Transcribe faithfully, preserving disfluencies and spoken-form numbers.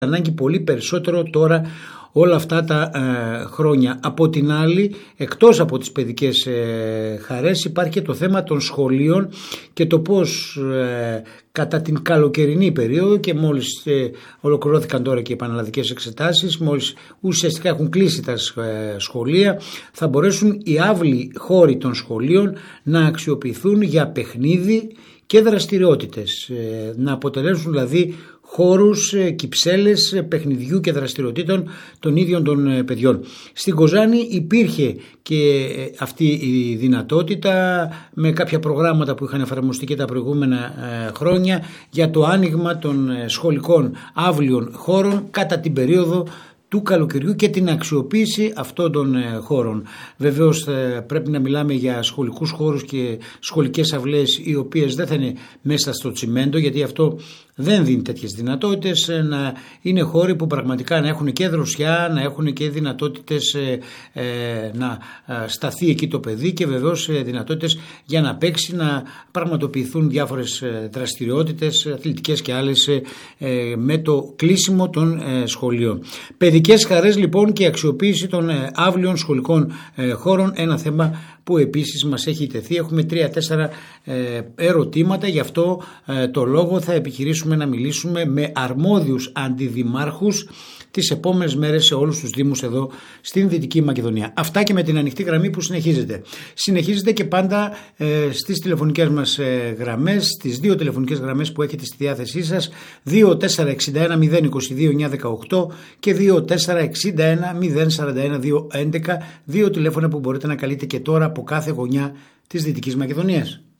ανάγκη πολύ περισσότερο τώρα όλα αυτά τα ε, χρόνια. Από την άλλη, εκτός από τις παιδικές ε, χαρές, υπάρχει και το θέμα των σχολείων και το πώς ε, κατά την καλοκαιρινή περίοδο, και μόλις ε, ολοκληρώθηκαν τώρα και οι επαναλλαδικές εξετάσεις, μόλις ουσιαστικά έχουν κλείσει τα ε, σχολεία, θα μπορέσουν οι άβλοι χώροι των σχολείων να αξιοποιηθούν για παιχνίδι και δραστηριότητες, ε, να αποτελέσουν δηλαδή χώρους, κυψέλες παιχνιδιού και δραστηριοτήτων των ίδιων των παιδιών. Στην Κοζάνη υπήρχε και αυτή η δυνατότητα με κάποια προγράμματα που είχαν εφαρμοστεί και τα προηγούμενα χρόνια για το άνοιγμα των σχολικών αύλιων χώρων κατά την περίοδο του καλοκαιριού και την αξιοποίηση αυτών των χώρων. Βεβαίως πρέπει να μιλάμε για σχολικούς χώρους και σχολικές αυλές οι οποίες δεν θα είναι μέσα στο τσιμέντο, γιατί αυτό δεν δίνει τέτοιες δυνατότητες, να είναι χώροι που πραγματικά να έχουν και δροσιά, να έχουν και δυνατότητες ε, ε, να σταθεί εκεί το παιδί και βεβαίως δυνατότητες για να παίξει, να πραγματοποιηθούν διάφορες δραστηριότητες, αθλητικές και άλλες ε, με το κλείσιμο των ε, σχολείων. Παιδικές χαρές λοιπόν και αξιοποίηση των ε, αύλιων σχολικών ε, χώρων, ένα θέμα που επίσης μας έχει τεθεί. Έχουμε τρία-τέσσερα ε, ερωτήματα, γι' αυτό ε, το λόγο θα επιχειρήσουμε να μιλήσουμε με αρμόδιους αντιδημάρχους τις επόμενες μέρες σε όλους τους δήμους εδώ στην Δυτική Μακεδονία. Αυτά και με την ανοιχτή γραμμή που συνεχίζεται. Συνεχίζεται και πάντα ε, στις τηλεφωνικές μας ε, γραμμές, τις δύο τηλεφωνικές γραμμές που έχετε στη διάθεσή σας, δύο τέσσερα έξι ένα μηδέν είκοσι δύο εννιακόσια δεκαοκτώ και δύο τέσσερα έξι ένα μηδέν σαράντα ένα διακόσια έντεκα, δύο τηλέφωνα που μπορείτε να καλείτε και τώρα από κάθε γωνιά της Δυτικής Μακεδονίας.